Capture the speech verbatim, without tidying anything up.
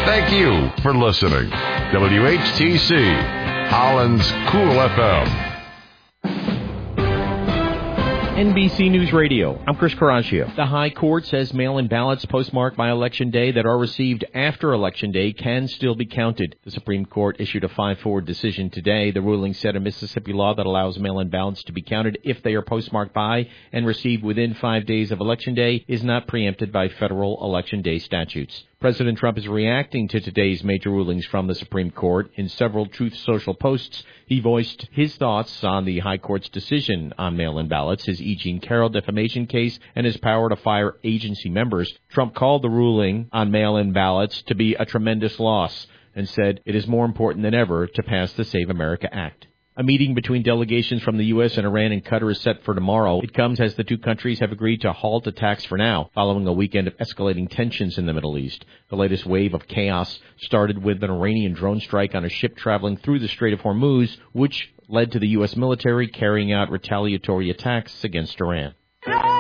Thank you for listening. W H T C, Holland's Cool F M. N B C News Radio. I'm Chris Caraccio. The High Court says mail-in ballots postmarked by Election Day that are received after Election Day can still be counted. The Supreme Court issued a five four decision today. The ruling said a Mississippi law that allows mail-in ballots to be counted if they are postmarked by and received within five days of Election Day is not preempted by federal Election Day statutes. President Trump is reacting to today's major rulings from the Supreme Court. In several Truth Social posts, he voiced his thoughts on the High Court's decision on mail-in ballots, his E. Jean Carroll defamation case, and his power to fire agency members. Trump called the ruling on mail-in ballots to be a tremendous loss and said it is more important than ever to pass the Save America Act. A meeting between delegations from the U S and Iran and Qatar is set for tomorrow. It comes as the two countries have agreed to halt attacks for now, following a weekend of escalating tensions in the Middle East. The latest wave of chaos started with an Iranian drone strike on a ship traveling through the Strait of Hormuz, which led to the U S military carrying out retaliatory attacks against Iran.